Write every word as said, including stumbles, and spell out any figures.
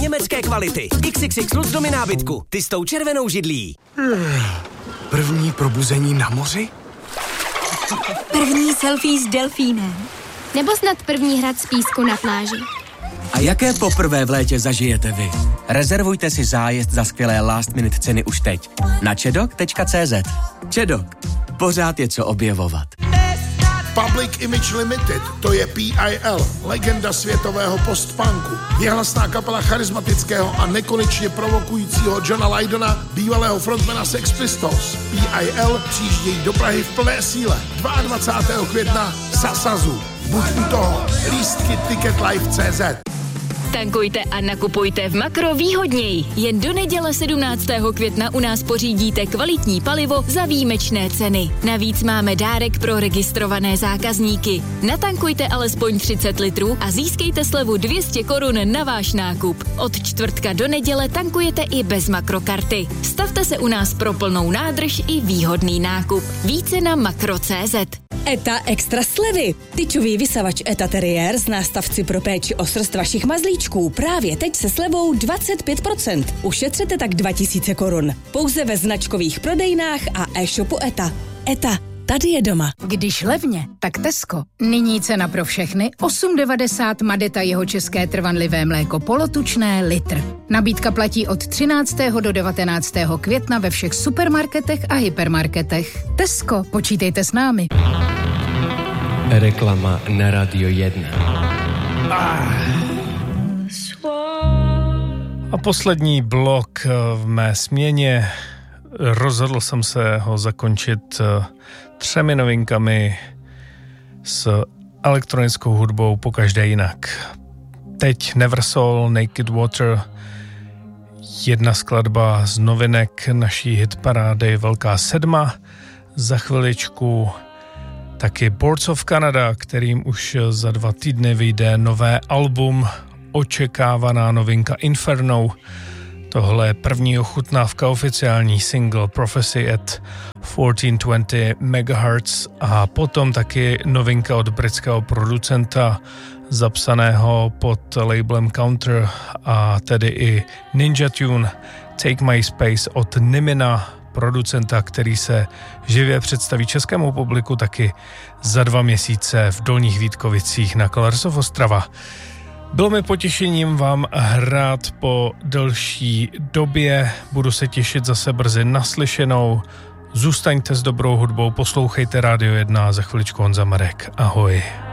německé kvality. iks iks iks Lutz domy nábytku. Ty s tou červenou židlí. První probuzení na moři? První selfie s delfínem. Nebo snad první hrad z písku na pláži. A jaké poprvé v létě zažijete vy? Rezervujte si zájezd za skvělé last minute ceny už teď na čedok tečka cé zet. Čedok. Pořád je co objevovat. Public Image Limited, to je P I L, legenda světového postpunku. Věhlasná kapela charismatického a nekonečně provokujícího Johna Lydona, bývalého frontmana Sex Pistols. P I L přijíždějí do Prahy v plné síle dvacátého druhého května Sasazu. Buď u toho, lístky ticketlife tečka cé zet. Tankujte a nakupujte v Makro výhodněji. Jen do neděle sedmnáctého května u nás pořídíte kvalitní palivo za výjimečné ceny. Navíc máme dárek pro registrované zákazníky. Natankujte alespoň třicet litrů a získejte slevu dvě stě korun na váš nákup. Od čtvrtka do neděle tankujete i bez Makrokarty. Stavte se u nás pro plnou nádrž i výhodný nákup. Více na makro tečka cé zet. ETA extra slevy. Tyčový vysavač ETA Terrier s nástavci pro péči o srst vašich mazlíčků právě teď se slevou dvacet pět procent. Ušetřete tak dva tisíce korun. Pouze ve značkových prodejnách a e-shopu ETA. ETA. Tady je doma. Když levně, tak Tesco. Nyní cena pro všechny osm devadesát Madeta jeho české trvanlivé mléko polotučné litr. Nabídka platí od třináctého do devatenáctého května ve všech supermarketech a hypermarketech. Tesco, počítejte s námi. Reklama na Radio jedna. A poslední blok v mé směně. Rozhodl jsem se ho zakončit třemi novinkami s elektronickou hudbou pokaždé jinak. Teď Neversoul, Naked Water, jedna skladba z novinek naší hitparády Velká sedma. Za chviličku taky Boards of Canada, kterým už za dva týdny vyjde nové album, očekávaná novinka Inferno. Tohle je první ochutnávka, oficiální single Prophecy at čtrnáct dvacet megahertz a potom taky novinka od britského producenta zapsaného pod labelem Counter a tedy i Ninja Tune Take My Space od Nimina, producenta, který se živě představí českému publiku taky za dva měsíce v Dolních Vítkovicích na Colors of Ostrava. Bylo mi potěšením vám hrát po delší době, budu se těšit zase brzy naslyšenou. Zůstaňte s dobrou hudbou, poslouchejte Radio jedna, za chviličku Honza Marek. Ahoj.